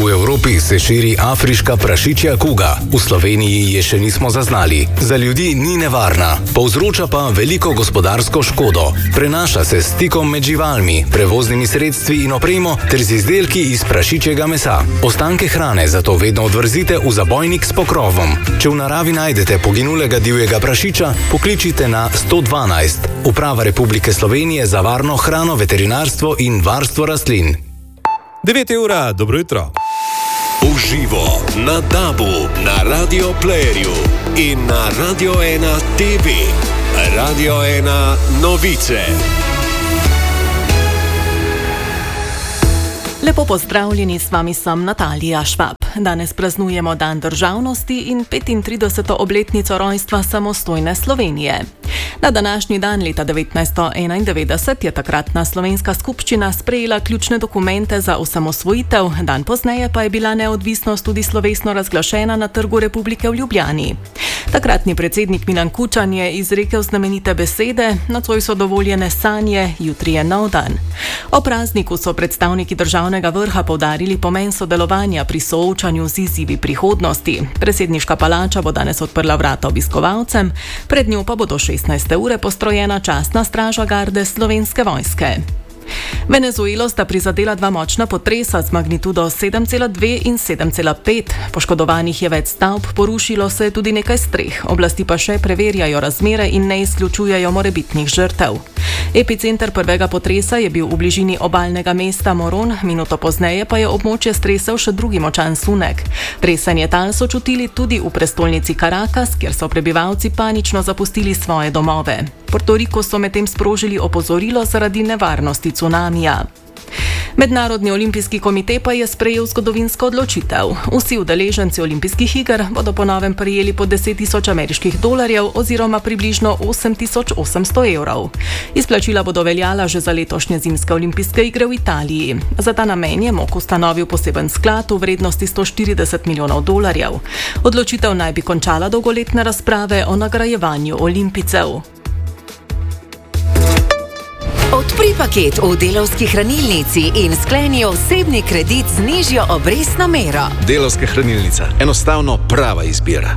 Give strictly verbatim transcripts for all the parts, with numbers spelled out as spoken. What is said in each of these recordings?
V Evropi se širi afriška prašičja kuga. V Sloveniji je še nismo zaznali. Za ljudi ni nevarna, povzroča pa veliko gospodarsko škodo. Prenaša se s stikom med živalmi, prevoznimi sredstvi in opremo ter z izdelki iz prašičjega mesa. Ostanke hrane zato vedno odvrzite v zabojnik s pokrovom. Če v naravi najdete poginulega divjega prašiča, pokličite na sto dvanajst. Uprava Republike Slovenije za varno hrano, veterinarstvo in varstvo rastlin. devet ura, dobro jutro. Uživo na DAB-u, na Radio Playerju in na Radio ena T V. Radio ena novice. Lepo pozdravljeni, s vami sem Natalija Švab. Danes praznujemo Dan državnosti in petintrideseto obletnico rojstva samostojne Slovenije. Na današnji dan leta devetnajststo enaindevetdeset je takratna slovenska skupščina sprejela ključne dokumente za osamosvojitev, dan pozneje pa je bila neodvisnost tudi slovesno razglašena na Trgu Republike v Ljubljani. Takratni predsednik Milan Kučan je izrekel znamenite besede: "Nocoj so dovoljene sanje, jutri je nov dan." O prazniku so predstavniki državnega vrha poudarili pomen sodelovanja pri soočanju z izzivi prihodnosti. Predsedniška palača bo danes odprla vrata obiskovalcem, pred njo pa bo do šestnajste ure postrojena častna straža garde Slovenske vojske. Venezuelo sta prizadela dva močna potresa z magnitudo sedem cela dve in sedem cela pet. Poškodovanih je več stavb, porušilo se je tudi nekaj streh. Oblasti pa še preverjajo razmere in ne izključujejo morebitnih žrtev. Epicenter prvega potresa je bil v bližini obalnega mesta Moron, minuto pozneje pa je območje stresel še drugi močan sunek. Tresenje tal so čutili tudi v prestolnici Caracas, kjer so prebivalci panično zapustili svoje domove. Puerto Rico so medtem sprožili opozorilo zaradi nevarnosti cunamija. Mednarodni olimpijski komite pa je sprejel zgodovinsko odločitev. Vsi udeleženci olimpijskih iger bodo po novem prejeli po deset tisoč ameriških dolarjev oziroma približno osem tisoč osemsto evrov. Izplačila bodo veljala že za letošnje zimske olimpijske igre v Italiji. Za ta namen je M O K ustanovil poseben sklad v vrednosti sto štirideset milijonov dolarjev. Odločitev naj bi končala dolgoletne razprave o nagrajevanju olimpijcev. Odpri paket v Delavski hranilnici in skleni osebni kredit z nižjo obrestno mero. Delavska hranilnica. Enostavno prava izbira.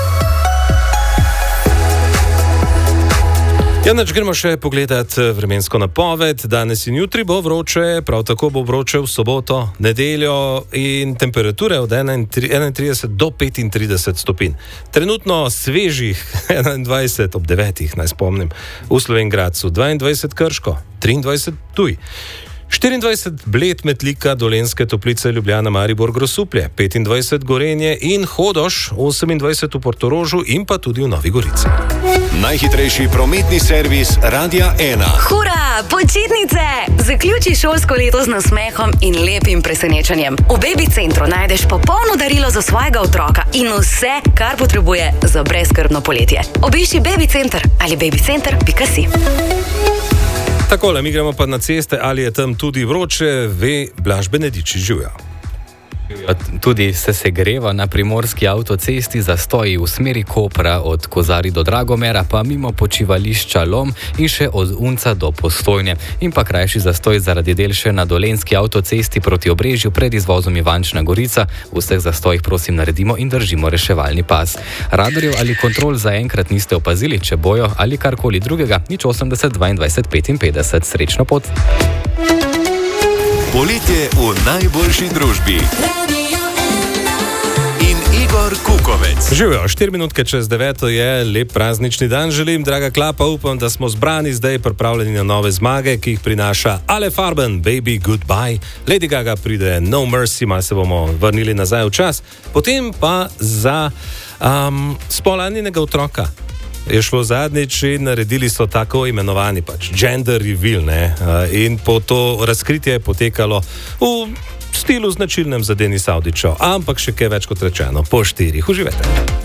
Janač, gremo še pogledat vremensko napoved. Danes in jutri bo vroče, prav tako bo vroče v soboto, nedeljo in temperature od enaintrideset do petintrideset stopinj. Trenutno svežih enaindvajset ob devetih, naj spomnim, v Slovenj Gradcu, dvaindvajset Krško, triindvajset Ptuj, štiriindvajset Bled, Metlika, Dolenjske Toplice, Ljubljana, Maribor, Grosuplje, petindvajset Gorenje in Hodoš, osemindvajset v Portorožu in pa tudi v Novi Gorici. Najhitrejši prometni servis Radia ena. Hura, počitnice! Zaključi šolsko leto z nasmehom in lepim presenečenjem. V Baby Centru najdeš popolno darilo za svojega otroka in vse, kar potrebuje za brezskrbno poletje. Obišči Baby Center ali babycenter pika si. Takole, mi gremo pa na ceste, ali je tam tudi vroče, ve Blaž Benediči, živjo. Tudi se segreva na primorski avtocesti, zastoji v smeri Kopra od Kozari do Dragomera, pa mimo počivališča Lom in še od Unca do Postojne. In pa krajši zastoj zaradi del še na Dolenjski avtocesti proti Obrežju pred izvozom Ivančna Gorica. V vseh zastojih prosim naredimo in držimo reševalni pas. Radarjev ali kontrol zaenkrat niste opazili, če bojo ali karkoli drugega, nič osemdeset dvaindvajset petinpetdeset. Srečno pot! Poletje v najboljši družbi. In Igor Kukovec. Živijo, štiri minutke čez deveto je, lep praznični dan želim, draga Klapa, upam, da smo zbrani zdaj pripravljeni na nove zmage, ki jih prinaša Ale Farben, Baby Goodbye, Lady Gaga pride No Mercy, malo se bomo vrnili nazaj v čas, potem pa za um, spolanjenega otroka. Je šlo zadnjič in naredili so tako imenovani pač gender reveal, ne, in po to razkritje je potekalo v stilu značilnem za Denis Avdićev, ampak še kaj več kot rečeno, po štirih. Uživajte.